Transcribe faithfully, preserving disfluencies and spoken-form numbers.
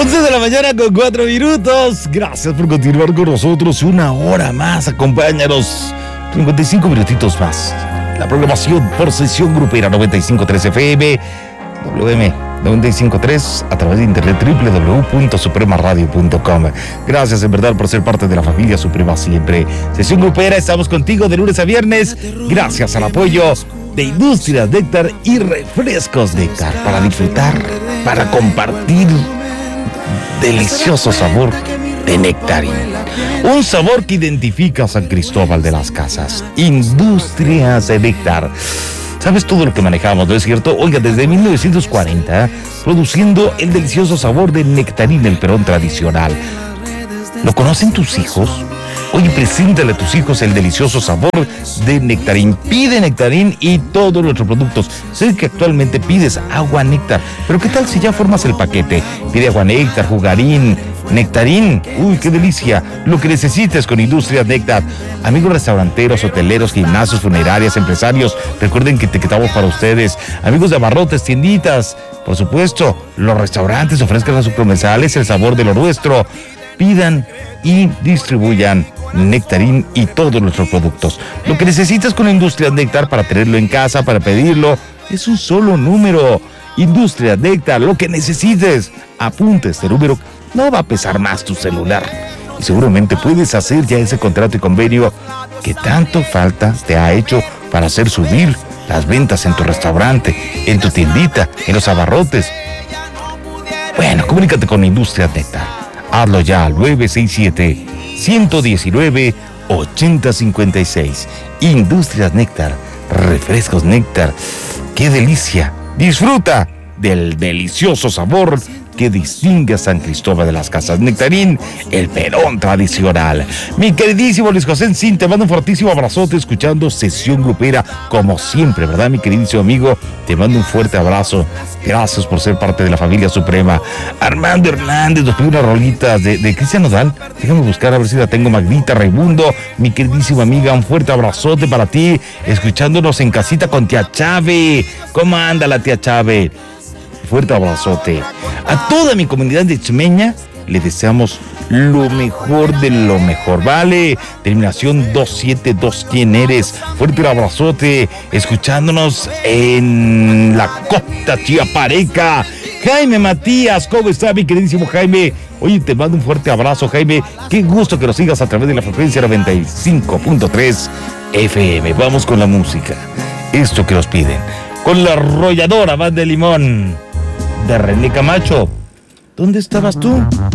once de la mañana con cuatro minutos. Gracias por continuar con nosotros una hora más. Acompáñanos cincuenta y cinco minutitos más. La programación por Sesión Grupera noventa y cinco punto tres F M, W M noventa y cinco punto tres a través de internet doble u doble u doble u punto suprema radio punto com. Gracias en verdad por ser parte de la familia Suprema siempre. Sesión Grupera, estamos contigo de lunes a viernes. Gracias al apoyo de Industrias Néctar y Refrescos Néctar para disfrutar, para compartir delicioso sabor de Nectarín. Un sabor que identifica a San Cristóbal de las Casas. Industrias de Néctar. ¿Sabes todo lo que manejamos, no es cierto? Oiga, desde mil novecientos cuarenta, produciendo el delicioso sabor de Nectarín, el Perón tradicional. ¿Lo conocen tus hijos? Oye, preséntale a tus hijos el delicioso sabor de Nectarín. Pide Nectarín y todos nuestros productos. Sé que actualmente pides agua Néctar, pero ¿qué tal si ya formas el paquete? Pide agua Néctar, jugarín, Nectarín. Uy, qué delicia. Lo que necesites con Industrias Néctar. Amigos restauranteros, hoteleros, gimnasios, funerarias, empresarios, recuerden que te quedamos para ustedes. Amigos de abarrotes, tienditas, por supuesto, los restaurantes ofrezcan a sus comensales el sabor de lo nuestro. Pidan y distribuyan Nectarín y todos nuestros productos. Lo que necesitas con Industrias Néctar para tenerlo en casa, para pedirlo, es un solo número. Industrias Néctar, lo que necesites. Apunta este número, no va a pesar más tu celular. Y seguramente puedes hacer ya ese contrato y convenio que tanto falta te ha hecho para hacer subir las ventas en tu restaurante, en tu tiendita, en los abarrotes. Bueno, comunícate con Industrias Néctar. Hazlo ya al nueve seis siete, uno uno nueve, ocho cero cinco seis. Industrias Néctar, refrescos Néctar. ¡Qué delicia! Disfruta del delicioso sabor que distingue a San Cristóbal de las Casas. Nectarín, el Perón tradicional. Mi queridísimo Luis José Encín, te mando un fortísimo abrazote escuchando Sesión Grupera, como siempre, ¿verdad, mi queridísimo amigo? Te mando un fuerte abrazo. Gracias por ser parte de la familia Suprema. Armando Hernández nos pide unas rolitas de, de Cristian Nodal. Déjame buscar a ver si la tengo. Magdita Raimundo, mi queridísima amiga, un fuerte abrazote para ti, escuchándonos en casita con tía Chave. ¿Cómo anda la tía Chave? Fuerte abrazote. A toda mi comunidad de Exmeña le deseamos lo mejor de lo mejor, ¿vale? Terminación dos siete dos, ¿quién eres? Fuerte abrazote, escuchándonos en la Cota Chiapareca. Jaime Matías, ¿cómo está mi queridísimo Jaime? Oye, te mando un fuerte abrazo, Jaime. Qué gusto que nos sigas a través de la frecuencia noventa y cinco punto tres F M. Vamos con la música. Esto que nos piden. Con la arrolladora Banda de Limón de René Camacho. ¿Dónde estabas tú?